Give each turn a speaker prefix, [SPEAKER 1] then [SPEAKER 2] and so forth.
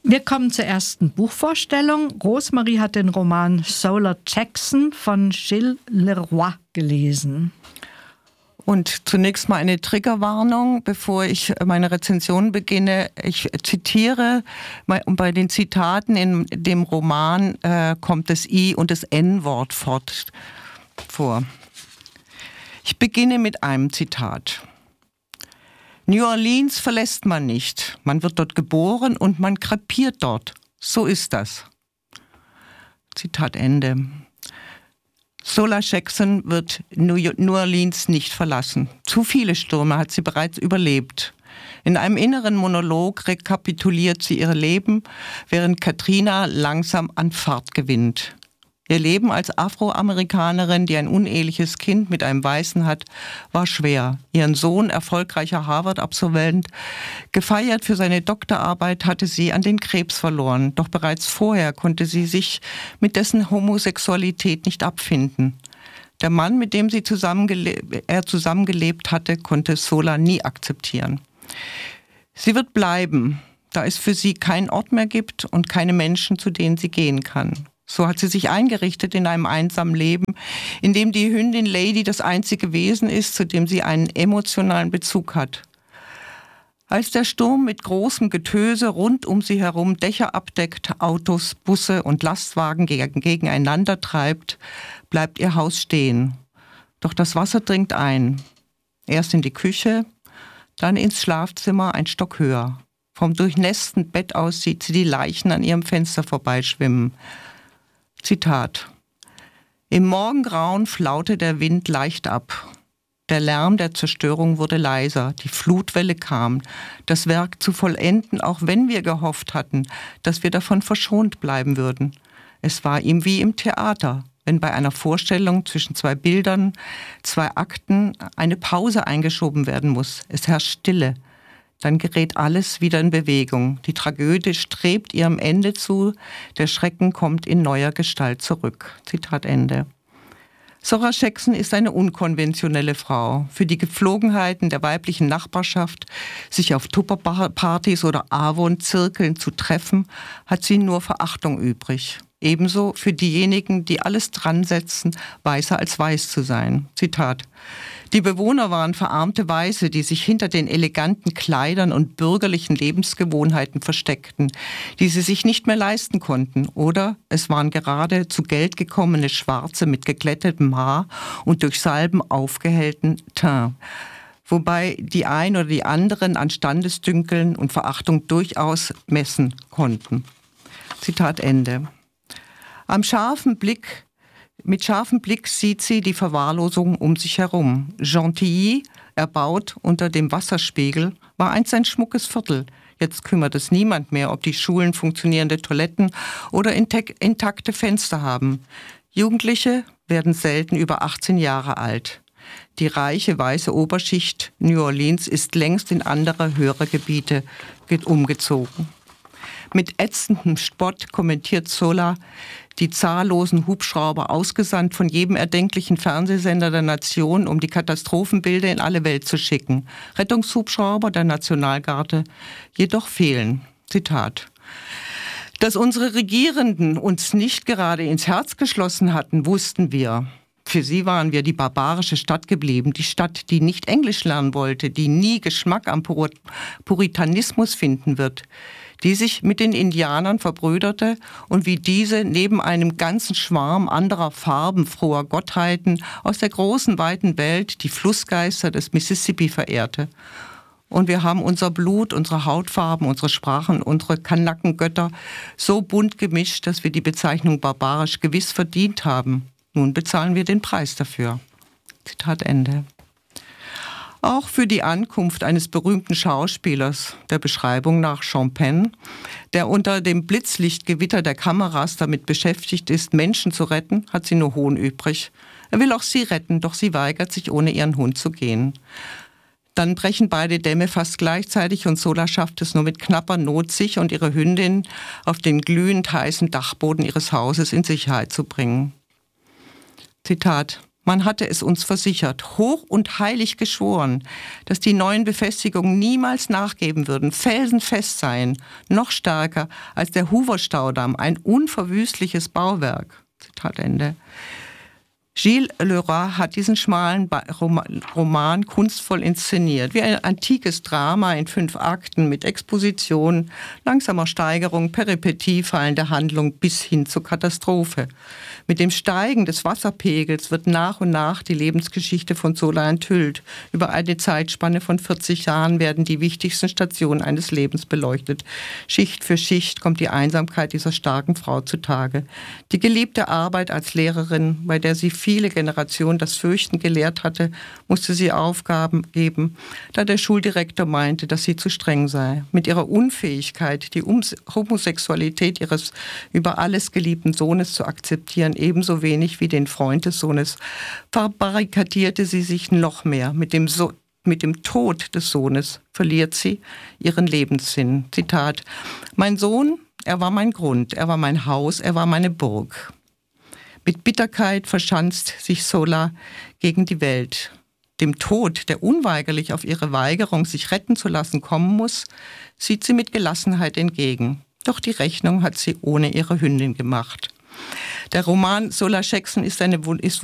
[SPEAKER 1] Wir kommen zur ersten Buchvorstellung. Rosemarie hat den Roman Solar Jackson von Gilles Leroy gelesen.
[SPEAKER 2] Und zunächst mal eine Triggerwarnung, bevor ich meine Rezension beginne. Ich zitiere, und bei den Zitaten in dem Roman kommt das I- und das N-Wort vor. Ich beginne mit einem Zitat. New Orleans verlässt man nicht. Man wird dort geboren und man krepiert dort. So ist das. Zitat Ende. Solar Jackson wird New Orleans nicht verlassen. Zu viele Stürme hat sie bereits überlebt. In einem inneren Monolog rekapituliert sie ihr Leben, während Katrina langsam an Fahrt gewinnt. Ihr Leben als Afroamerikanerin, die ein uneheliches Kind mit einem Weißen hat, war schwer. Ihren Sohn, erfolgreicher Harvard-Absolvent, gefeiert für seine Doktorarbeit, hatte sie an den Krebs verloren. Doch bereits vorher konnte sie sich mit dessen Homosexualität nicht abfinden. Der Mann, mit dem er zusammengelebt hatte, konnte Solar nie akzeptieren. Sie wird bleiben, da es für sie keinen Ort mehr gibt und keine Menschen, zu denen sie gehen kann. So hat sie sich eingerichtet in einem einsamen Leben, in dem die Hündin Lady das einzige Wesen ist, zu dem sie einen emotionalen Bezug hat. Als der Sturm mit großem Getöse rund um sie herum Dächer abdeckt, Autos, Busse und Lastwagen gegeneinander treibt, bleibt ihr Haus stehen. Doch das Wasser dringt ein. Erst in die Küche, dann ins Schlafzimmer ein Stock höher. Vom durchnässten Bett aus sieht sie die Leichen an ihrem Fenster vorbeischwimmen. Zitat. Im Morgengrauen flaute der Wind leicht ab. Der Lärm der Zerstörung wurde leiser, die Flutwelle kam, das Werk zu vollenden, auch wenn wir gehofft hatten, dass wir davon verschont bleiben würden. Es war ihm wie im Theater, wenn bei einer Vorstellung zwischen zwei Bildern, zwei Akten eine Pause eingeschoben werden muss. Es herrscht Stille. Dann gerät alles wieder in Bewegung. Die Tragödie strebt ihrem Ende zu, der Schrecken kommt in neuer Gestalt zurück. Zitat Ende. Solar Jackson ist eine unkonventionelle Frau. Für die Gepflogenheiten der weiblichen Nachbarschaft, sich auf Tupperpartys oder Avon-Zirkeln zu treffen, hat sie nur Verachtung übrig. Ebenso für diejenigen, die alles dran setzen, weißer als weiß zu sein. Zitat. Die Bewohner waren verarmte Weiße, die sich hinter den eleganten Kleidern und bürgerlichen Lebensgewohnheiten versteckten, die sie sich nicht mehr leisten konnten. Oder es waren gerade zu Geld gekommene Schwarze mit geglättetem Haar und durch Salben aufgehellten Teint. Wobei die einen oder die anderen an Standesdünkeln und Verachtung durchaus messen konnten. Zitat Ende. Mit scharfem Blick sieht sie die Verwahrlosung um sich herum. Gentilly, erbaut unter dem Wasserspiegel, war einst ein schmuckes Viertel. Jetzt kümmert es niemand mehr, ob die Schulen funktionierende Toiletten oder intakte Fenster haben. Jugendliche werden selten über 18 Jahre alt. Die reiche weiße Oberschicht New Orleans ist längst in andere höhere Gebiete umgezogen. Mit ätzendem Spott kommentiert Solar die zahllosen Hubschrauber, ausgesandt von jedem erdenklichen Fernsehsender der Nation, um die Katastrophenbilder in alle Welt zu schicken. Rettungshubschrauber der Nationalgarde jedoch fehlen. Zitat. Dass unsere Regierenden uns nicht gerade ins Herz geschlossen hatten, wussten wir. Für sie waren wir die barbarische Stadt geblieben, die Stadt, die nicht Englisch lernen wollte, die nie Geschmack am Puritanismus finden wird, die sich mit den Indianern verbrüderte und wie diese neben einem ganzen Schwarm anderer farbenfroher Gottheiten aus der großen, weiten Welt die Flussgeister des Mississippi verehrte. Und wir haben unser Blut, unsere Hautfarben, unsere Sprachen, unsere Kanackengötter so bunt gemischt, dass wir die Bezeichnung barbarisch gewiss verdient haben. Nun bezahlen wir den Preis dafür. Zitat Ende. Auch für die Ankunft eines berühmten Schauspielers, der Beschreibung nach Champagne, der unter dem Blitzlichtgewitter der Kameras damit beschäftigt ist, Menschen zu retten, hat sie nur Hohn übrig. Er will auch sie retten, doch sie weigert sich, ohne ihren Hund zu gehen. Dann brechen beide Dämme fast gleichzeitig und Solar schafft es nur mit knapper Not, sich und ihre Hündin auf den glühend heißen Dachboden ihres Hauses in Sicherheit zu bringen. Zitat. Man hatte es uns versichert, hoch und heilig geschworen, dass die neuen Befestigungen niemals nachgeben würden, felsenfest seien, noch stärker als der Hoover-Staudamm, ein unverwüstliches Bauwerk. Zitat Ende. Gilles Leroy hat diesen schmalen Roman kunstvoll inszeniert, wie ein antikes Drama in 5 Akten mit Exposition, langsamer Steigerung, Peripetie, fallender Handlung bis hin zur Katastrophe. Mit dem Steigen des Wasserpegels wird nach und nach die Lebensgeschichte von Zola enthüllt. Über eine Zeitspanne von 40 Jahren werden die wichtigsten Stationen eines Lebens beleuchtet. Schicht für Schicht kommt die Einsamkeit dieser starken Frau zutage. Die geliebte Arbeit als Lehrerin, bei der sie viele Generationen das Fürchten gelehrt hatte, musste sie Aufgaben geben, da der Schuldirektor meinte, dass sie zu streng sei. Mit ihrer Unfähigkeit, die Homosexualität ihres über alles geliebten Sohnes zu akzeptieren, ebenso wenig wie den Freund des Sohnes, verbarrikadierte sie sich noch mehr. Mit dem Tod des Sohnes verliert sie ihren Lebenssinn. Zitat: Mein Sohn, er war mein Grund, er war mein Haus, er war meine Burg. Mit Bitterkeit verschanzt sich Zola gegen die Welt. Dem Tod, der unweigerlich auf ihre Weigerung, sich retten zu lassen, kommen muss, sieht sie mit Gelassenheit entgegen. Doch die Rechnung hat sie ohne ihre Hündin gemacht. Der Roman Zola Jackson ist